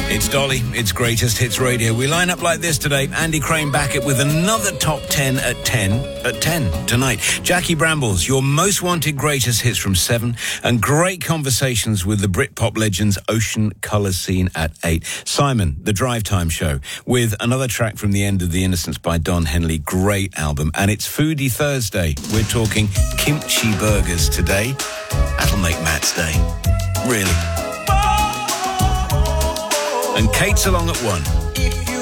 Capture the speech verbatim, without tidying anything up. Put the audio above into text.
It's Dolly, it's Greatest Hits Radio. We line up like this today. Andy Crane back it with another top ten at ten. At ten tonight. Jackie Brambles, your most wanted greatest hits from seven. And great conversations with the Britpop legends Ocean Colour Scene at eight. Simon, the Drive Time Show, with another track from The End of the Innocents by Don Henley. Great album. And it's Foodie Thursday. We're talking kimchi burgers today. That'll make Matt's day. Really. And Kate's along at one.